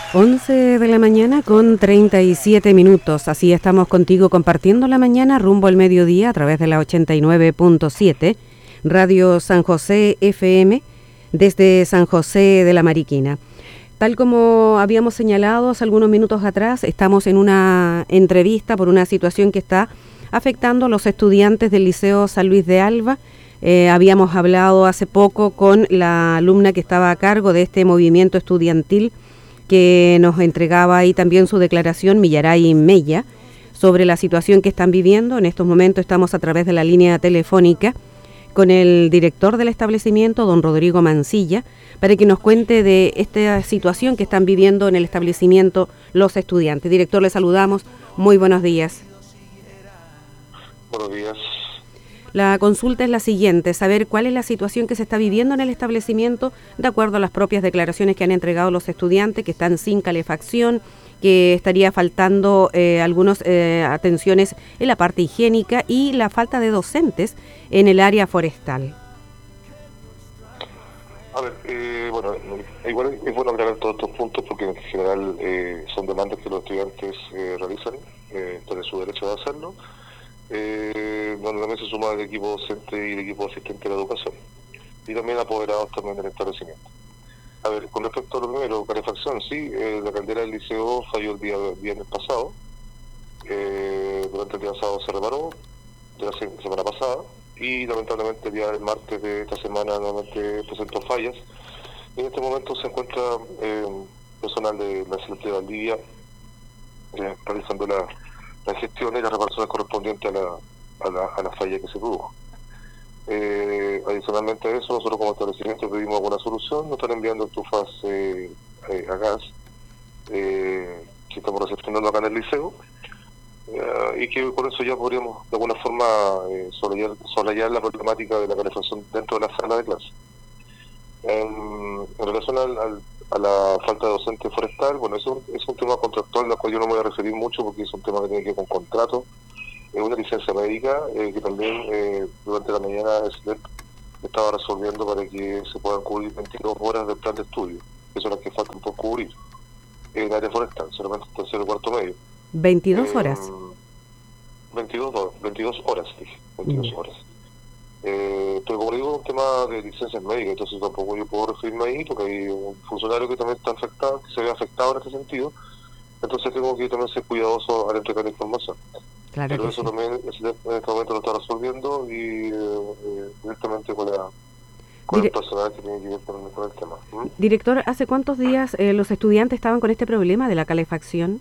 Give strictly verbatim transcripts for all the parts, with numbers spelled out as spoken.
once de la mañana con treinta y siete minutos. Así estamos contigo compartiendo la mañana rumbo al mediodía a través de la ochenta y nueve punto siete, Radio San José F M, desde San José de la Mariquina. Tal como habíamos señalado hace algunos minutos atrás, estamos en una entrevista por una situación que está afectando a los estudiantes del Liceo San Luis de Alba. Eh, habíamos hablado hace poco con la alumna que estaba a cargo de este movimiento estudiantil, que nos entregaba ahí también su declaración, Millaray Mella, sobre la situación que están viviendo. En estos momentos estamos a través de la línea telefónica con el director del establecimiento, don Rodrigo Mancilla, para que nos cuente de esta situación que están viviendo en el establecimiento los estudiantes. Director, le saludamos. Muy buenos días. Buenos días. La consulta es la siguiente, saber cuál es la situación que se está viviendo en el establecimiento de acuerdo a las propias declaraciones que han entregado los estudiantes, que están sin calefacción, que estaría faltando eh, algunas eh, atenciones en la parte higiénica y la falta de docentes en el área forestal. A ver, eh, bueno, igual es bueno aclarar todos estos puntos porque en general eh, son demandas que los estudiantes eh, realizan, eh, tienen su derecho de hacerlo. Eh, donde también se suma el equipo docente y el equipo asistente de la educación y también apoderados también del establecimiento. A ver, con respecto a lo primero, calefacción, sí, eh, la caldera del liceo falló el día viernes pasado, eh, durante el día pasado se reparó, de la semana pasada, y lamentablemente el día del martes de esta semana nuevamente presentó fallas. Y en este momento se encuentra eh, personal de la Celeste de Valdivia eh, realizando la la gestión y las reparaciones correspondientes a la, a la, a la falla que se produjo. Eh, adicionalmente a eso, nosotros como establecimiento pedimos alguna solución, nos están enviando estufas eh, eh, a gas eh, que estamos recepcionando acá en el liceo, eh, y que con eso ya podríamos de alguna forma eh, solayar, solayar la problemática de la calefacción dentro de la sala de clase. En, en relación al, al a la falta de docente forestal, bueno, eso es un tema contractual al cual yo no me voy a referir mucho porque es un tema que tiene que ver con contrato, es una licencia médica eh, que también eh, durante la mañana el S L E P estaba resolviendo para que se puedan cubrir veintidós horas del plan de estudio, que son las que faltan por cubrir en el área forestal, solamente el tercero y cuarto medio. ¿veintidós eh, horas? veintidós, veintidós horas, dije, veintidós Mm. horas. Eh, pero como digo, es un tema de licencias médicas, entonces tampoco yo puedo referirme ahí porque hay un funcionario que también está afectado, que se ve afectado en este sentido, entonces tengo que también ser cuidadoso al entregar la información. Claro, pero que eso sí. también en este momento lo está resolviendo y eh, directamente con, la, con Dire- el personal que tiene que ver con, con el tema. ¿Mm? Director, ¿hace cuántos días eh, los estudiantes estaban con este problema de la calefacción?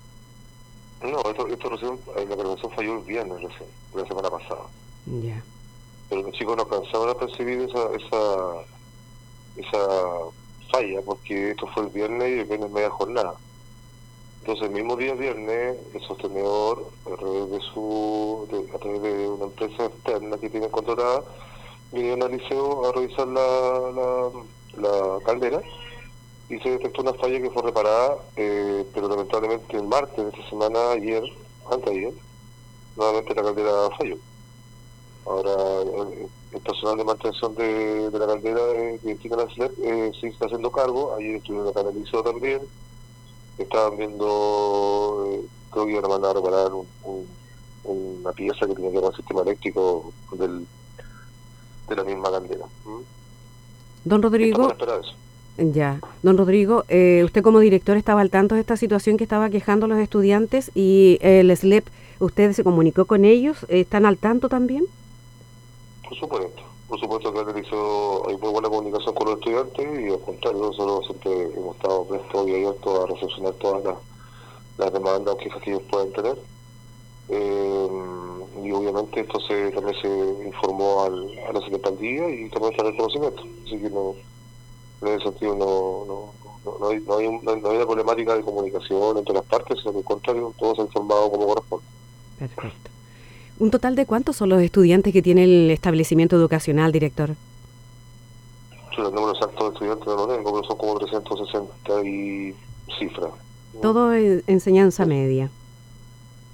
No, esto, esto recién, eh, la calefacción falló el viernes recién, la semana pasada. Ya. Pero los chicos no alcanzaron a percibir esa esa esa falla porque esto fue el viernes y el viernes media jornada. Entonces el mismo día viernes el sostenedor a través de su de, a través de una empresa externa que tiene contratada vinieron al liceo a revisar la, la, la caldera y se detectó una falla que fue reparada, eh, pero lamentablemente el martes de esta semana, ayer, antes de ayer, nuevamente la caldera falló. Ahora, el personal de mantención de, de la caldera eh, que tiene la S L E P eh, sí está haciendo cargo. Ayer estuvieron acá en el liceo también. Estaban viendo, eh, creo que iban a mandar a reparar un, un, una pieza que tenía que ver con el sistema eléctrico del, de la misma caldera. ¿Mm? Don Rodrigo, Estamos a esperar eso. ya. Don Rodrigo, eh, usted como director estaba al tanto de esta situación que estaba quejando a los estudiantes y eh, el S L E P, ¿usted se comunicó con ellos? ¿Están al tanto también? Por supuesto, por supuesto que en el liceo hay muy buena comunicación con los estudiantes y al contrario, nosotros siempre hemos estado prestos y abiertos a recepcionar todas las, las demandas o quejas que ellos puedan tener. Eh, y obviamente esto se también se informó al, a la secretaría y también está en el conocimiento. Así que no, en ese sentido no, no, no, no, hay, no, hay, no hay una problemática de comunicación entre las partes, sino que al contrario, todo se ha informado como corresponde. Perfecto. ¿Un total de cuántos son los estudiantes que tiene el establecimiento educacional, director? Yo el número exacto de estudiantes no lo tengo, pero son como trescientos sesenta y cifras. Todo en enseñanza media.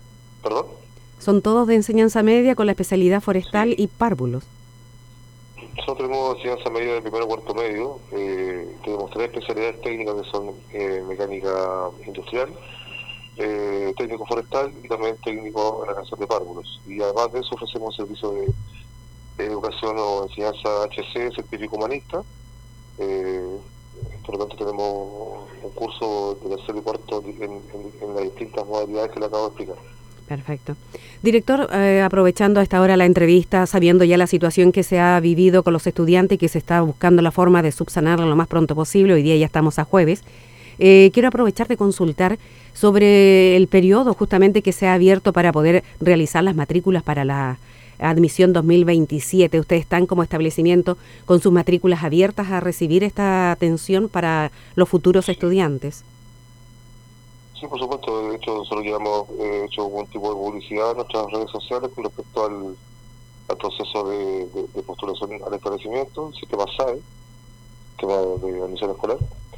¿Perdón? Son todos de enseñanza media con la especialidad forestal Sí. y párvulos. nosotros tenemos enseñanza media de primero a cuarto medio, eh, tenemos tres especialidades técnicas que son eh, mecánica industrial, eh, técnico forestal y también técnico en la canción de párvulos. Y además de eso ofrecemos servicio de, de educación o enseñanza H C, científico humanista. Eh, por lo tanto tenemos un curso de tercero y cuarto en, en, en las distintas modalidades que le acabo de explicar. Perfecto. Director, eh, aprovechando a esta hora la entrevista, sabiendo ya la situación que se ha vivido con los estudiantes y que se está buscando la forma de subsanarla lo más pronto posible, hoy día ya estamos a jueves, eh, quiero aprovechar de consultar sobre el periodo justamente que se ha abierto para poder realizar las matrículas para la admisión dos mil veintisiete. Ustedes están como establecimiento con sus matrículas abiertas a recibir esta atención para los futuros estudiantes. Sí, por supuesto. De hecho, nosotros ya hemos eh, hecho algún tipo de publicidad en nuestras redes sociales con respecto al, al proceso de, de, de postulación al establecimiento, el sistema S A E, sistema de admisión escolar,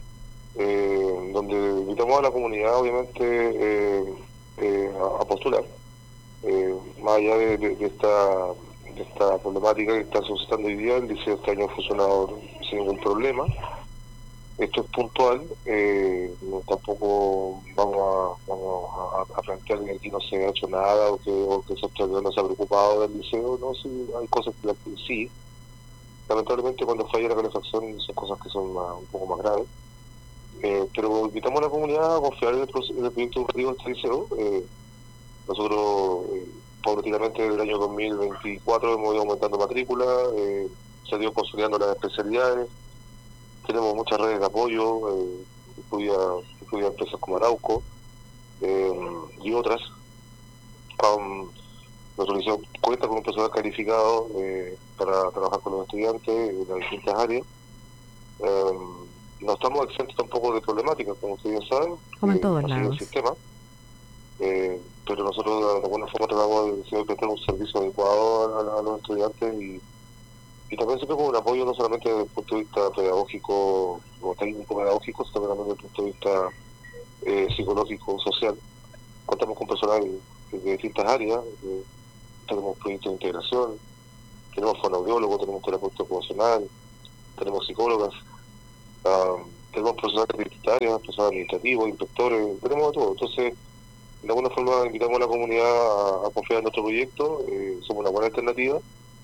eh, donde invitamos a la comunidad, obviamente, eh, eh, a, a postular. Eh, más allá de, de, de, esta, de esta problemática que está suscitando hoy día, el liceo este año ha funcionado sin ningún problema. Esto es puntual, eh, no, tampoco vamos a, vamos a, a plantear que aquí no se ha hecho nada o que, o que el sector no se ha preocupado del liceo. No, sí, hay cosas que sí. Lamentablemente cuando falla la calefacción son cosas que son más, un poco más graves. Eh, pero invitamos a la comunidad a confiar en el, en el proyecto educativo de este liceo. Eh, nosotros, eh, paulatinamente desde el año dos mil veinticuatro hemos ido aumentando matrícula, eh, se han ido consolidando las especialidades. Tenemos muchas redes de apoyo, eh, incluida, incluida empresas como Arauco eh, y otras. Um, nuestro liceo cuenta con un personal calificado eh, para trabajar con los estudiantes en las distintas áreas. Eh, no estamos exentos tampoco de problemáticas, como ustedes ya saben, como en eh, todos así lados. el sistema. Eh, pero nosotros de alguna forma tratamos de prestar un servicio adecuado a, a, a los estudiantes y Y también siempre con un apoyo no solamente desde el punto de vista pedagógico o técnico pedagógico, sino también desde el punto de vista eh, psicológico, social. Contamos con personal de distintas áreas, eh, tenemos proyectos de integración, tenemos fonoaudiólogos, tenemos terapeuta ocupacional, tenemos psicólogas, uh, tenemos profesores identitarios, profesores administrativos, inspectores, tenemos de todo. Entonces, de alguna forma invitamos a la comunidad a, a confiar en nuestro proyecto, eh, somos una buena alternativa.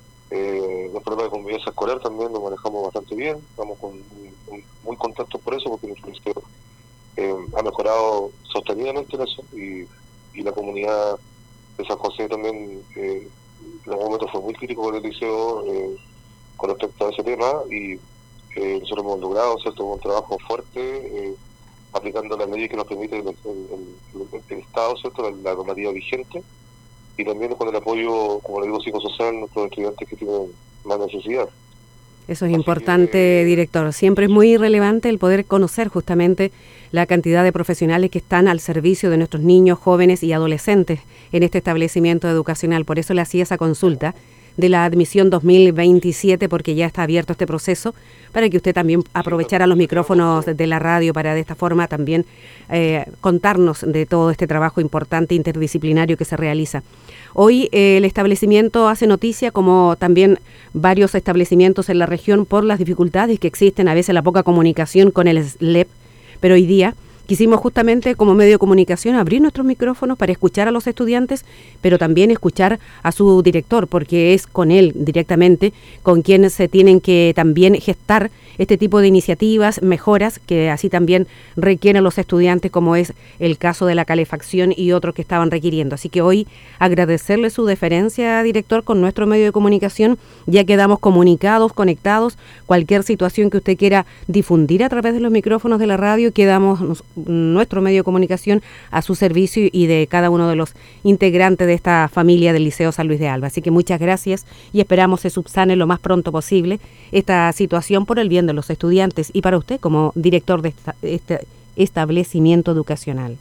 Eh, los problemas de convivencia escolar también los manejamos bastante bien, estamos con, muy, muy contentos por eso, porque nuestro liceo eh, ha mejorado sostenidamente en eso, y, y la comunidad de San José también eh, en algún momento fue muy crítico con el liceo eh, con respecto a ese tema, y eh, nosotros hemos logrado, ¿cierto?, un trabajo fuerte eh, aplicando las leyes que nos permite el, el, el, el Estado, ¿cierto?, la, la normativa vigente, y también con el apoyo, como le digo, psicosocial a nuestros estudiantes que tienen más necesidad. Eso es importante, director. Siempre es muy relevante el poder conocer justamente la cantidad de profesionales que están al servicio de nuestros niños, jóvenes y adolescentes en este establecimiento educacional. Por eso le hacía esa consulta de la admisión dos mil veintisiete, porque ya está abierto este proceso, para que usted también aprovechara los micrófonos de la radio para de esta forma también eh, contarnos de todo este trabajo importante interdisciplinario que se realiza. Hoy eh, el establecimiento hace noticia, como también varios establecimientos en la región, por las dificultades que existen, a veces la poca comunicación con el S L E P, pero hoy día quisimos justamente como medio de comunicación abrir nuestros micrófonos para escuchar a los estudiantes, pero también escuchar a su director, porque es con él directamente con quien se tienen que también gestar este tipo de iniciativas, mejoras que así también requieren los estudiantes, como es el caso de la calefacción y otros que estaban requiriendo. Así que hoy agradecerle su deferencia, director, con nuestro medio de comunicación. Ya quedamos comunicados, conectados. Cualquier situación que usted quiera difundir a través de los micrófonos de la radio, quedamos nos, nuestro medio de comunicación a su servicio y de cada uno de los integrantes de esta familia del Liceo San Luis de Alba. Así que muchas gracias y esperamos se subsane lo más pronto posible esta situación por el bien de los estudiantes y para usted como director de esta, este establecimiento educacional.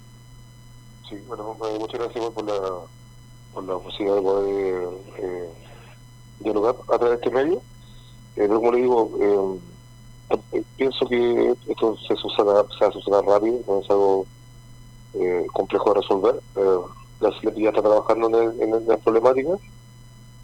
Sí, bueno, muchas gracias por la, por la posibilidad de poder eh, dialogar a través de este medio. Eh, pero como le digo, eh, pienso que esto se subsana, se va a subsanar rápido, no es algo eh, complejo de resolver. Eh, la S L E P ya está trabajando en, el, en las problemáticas.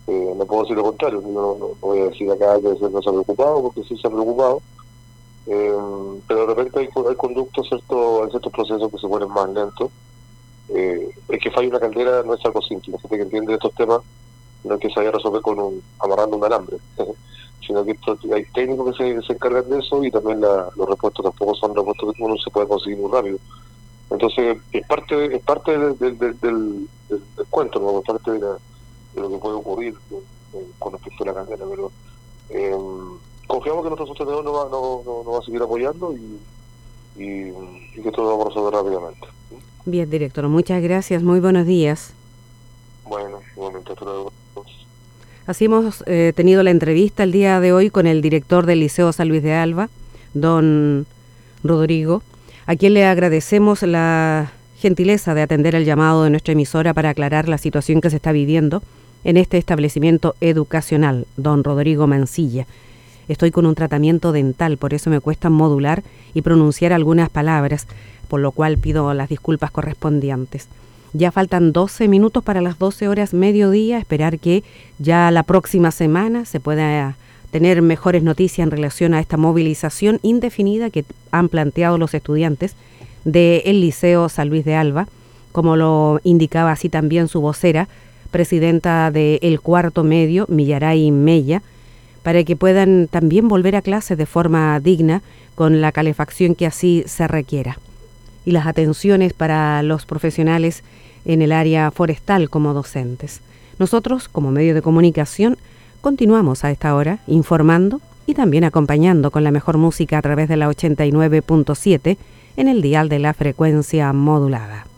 Eh, no puedo decir lo contrario, no, no, no voy a decir acá que no se ha preocupado, porque sí se ha preocupado, eh, pero de repente hay, hay conductos, cierto, hay ciertos procesos que se ponen más lentos. Eh, es que falla una caldera no es algo simple, la gente que entiende estos temas no es que se vaya a resolver con un, amarrando un alambre, sino que esto, hay técnicos que se, se encargan de eso, y también la, los repuestos tampoco son repuestos que uno se puede conseguir muy rápido. Entonces es parte es parte de, de, de, del, del, del cuento, ¿no? Es parte de, la, de lo que puede ocurrir eh, con respecto a la candela, pero eh, confiamos que nuestro sostenedor nos va, no, no, no va a seguir apoyando y, y, y que todo va a resolver rápidamente. Bien, director, muchas gracias, muy buenos días. Bueno, igualmente, hasta luego. Así hemos eh, tenido la entrevista el día de hoy con el director del Liceo San Luis de Alba, don Rodrigo, a quien le agradecemos la gentileza de atender el llamado de nuestra emisora para aclarar la situación que se está viviendo en este establecimiento educacional, don Rodrigo Mancilla. Estoy con un tratamiento dental, por eso me cuesta modular y pronunciar algunas palabras, por lo cual pido las disculpas correspondientes. Ya faltan doce minutos para las doce horas mediodía, esperar que ya la próxima semana se pueda tener mejores noticias en relación a esta movilización indefinida que han planteado los estudiantes del Liceo San Luis de Alba, como lo indicaba así también su vocera, presidenta del cuarto medio, Millaray Mella, para que puedan también volver a clases de forma digna con la calefacción que así se requiera. Y las atenciones para los profesionales en el área forestal como docentes. Nosotros, como medio de comunicación, continuamos a esta hora informando y también acompañando con la mejor música a través de la ochenta y nueve punto siete en el dial de la frecuencia modulada.